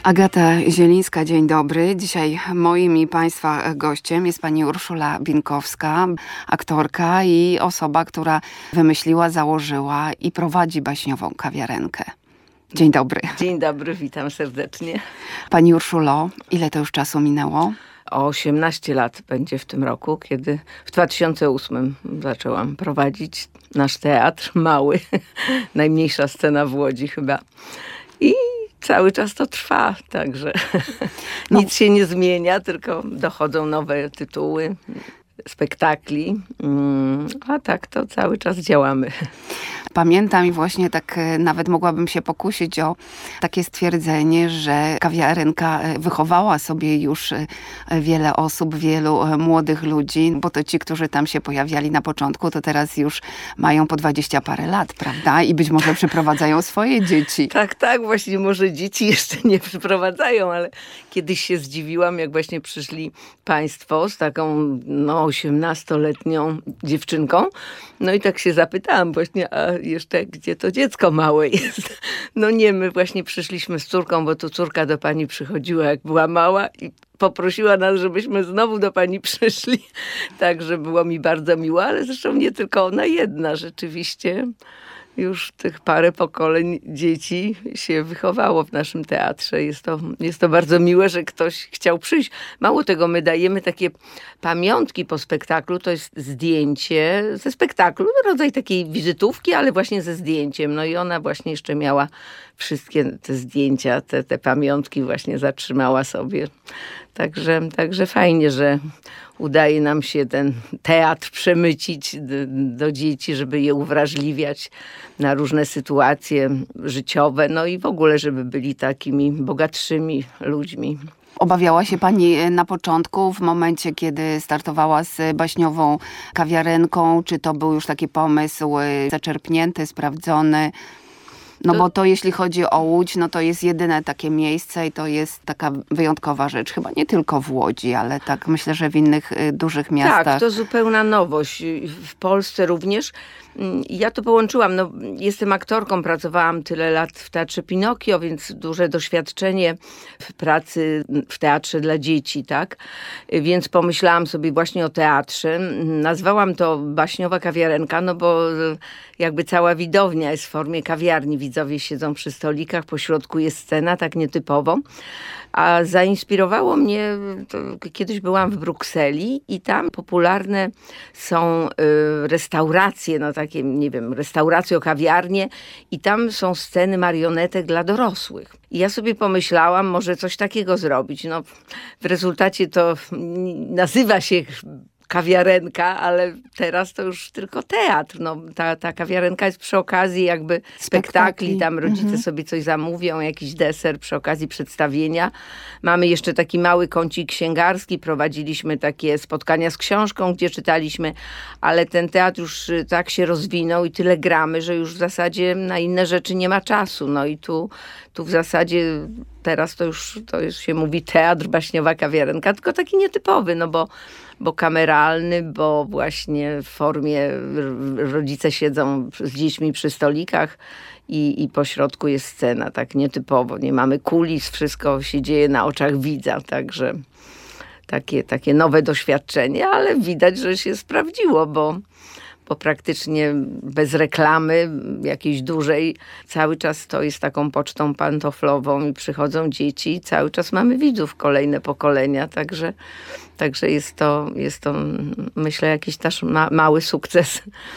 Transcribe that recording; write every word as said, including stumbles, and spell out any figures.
Agata Zielińska, dzień dobry. Dzisiaj moim i Państwa gościem jest pani Urszula Binkowska, aktorka i osoba, która wymyśliła, założyła i prowadzi baśniową kawiarenkę. Dzień dobry. Dzień dobry, witam serdecznie. Pani Urszulo, ile to już czasu minęło? O osiemnaście lat będzie w tym roku, kiedy w dwa tysiące ósmym zaczęłam prowadzić nasz teatr mały, najmniejsza scena w Łodzi chyba. I cały czas to trwa, także no. Nic się nie zmienia, tylko dochodzą nowe tytuły, spektakli, a tak to cały czas działamy. Pamiętam i właśnie tak nawet mogłabym się pokusić o takie stwierdzenie, że kawiarenka wychowała sobie już wiele osób, wielu młodych ludzi, bo to ci, którzy tam się pojawiali na początku, to teraz już mają po dwadzieścia parę lat, prawda? I być może przyprowadzają swoje dzieci. Tak, tak, właśnie może dzieci jeszcze nie przyprowadzają, ale kiedyś się zdziwiłam, jak właśnie przyszli państwo z taką no osiemnastoletnią dziewczynką. No i tak się zapytałam właśnie, a jeszcze gdzie to dziecko małe jest? No nie, my właśnie przyszliśmy z córką, bo tu córka do pani przychodziła, jak była mała i poprosiła nas, żebyśmy znowu do pani przyszli. Także było mi bardzo miło, ale zresztą nie tylko ona jedna. Rzeczywiście już tych parę pokoleń dzieci się wychowało w naszym teatrze. Jest to, jest to bardzo miłe, że ktoś chciał przyjść. Mało tego, my dajemy takie pamiątki po spektaklu. To jest zdjęcie ze spektaklu, rodzaj takiej wizytówki, ale właśnie ze zdjęciem. No i ona właśnie jeszcze miała wszystkie te zdjęcia, te, te pamiątki właśnie zatrzymała sobie. Także, także fajnie, że udaje nam się ten teatr przemycić do, do dzieci, żeby je uwrażliwiać na różne sytuacje życiowe, no i w ogóle, żeby byli takimi bogatszymi ludźmi. Obawiała się pani na początku, w momencie, kiedy startowała z baśniową kawiarenką, czy to był już taki pomysł zaczerpnięty, sprawdzony? No to, bo to jeśli chodzi o Łódź, no to jest jedyne takie miejsce i to jest taka wyjątkowa rzecz. Chyba nie tylko w Łodzi, ale tak myślę, że w innych y, dużych miastach. Tak, to zupełna nowość. W Polsce również. Ja to połączyłam. No, jestem aktorką, pracowałam tyle lat w Teatrze Pinokio, więc duże doświadczenie w pracy w teatrze dla dzieci, tak? Więc pomyślałam sobie właśnie o teatrze. Nazwałam to baśniowa kawiarenka, no bo jakby cała widownia jest w formie kawiarni. Widzowie siedzą przy stolikach, po środku jest scena, tak nietypowo. A zainspirowało mnie, kiedyś byłam w Brukseli i tam popularne są y, restauracje, no takie, nie wiem, restauracje, kawiarnie i tam są sceny marionetek dla dorosłych. I ja sobie pomyślałam, może coś takiego zrobić. No, w rezultacie to nazywa się kawiarenka, ale teraz to już tylko teatr. No, ta, ta kawiarenka jest przy okazji jakby spektakli. spektakli. Tam rodzice mhm. sobie coś zamówią, jakiś deser przy okazji przedstawienia. Mamy jeszcze taki mały kącik księgarski. Prowadziliśmy takie spotkania z książką, gdzie czytaliśmy, ale ten teatr już tak się rozwinął i tyle gramy, że już w zasadzie na inne rzeczy nie ma czasu. No i tu, tu w zasadzie teraz to już, to już się mówi teatr, baśniowa kawiarenka, tylko taki nietypowy, no bo bo kameralny, bo właśnie w formie rodzice siedzą z dziećmi przy stolikach i, i po środku jest scena, tak nietypowo. Nie mamy kulis, wszystko się dzieje na oczach widza, także takie, takie nowe doświadczenie, ale widać, że się sprawdziło, bo bo praktycznie bez reklamy jakiejś dużej cały czas to jest taką pocztą pantoflową i przychodzą dzieci i cały czas mamy widzów, kolejne pokolenia, także, także jest to, jest to myślę jakiś też ma, mały sukces.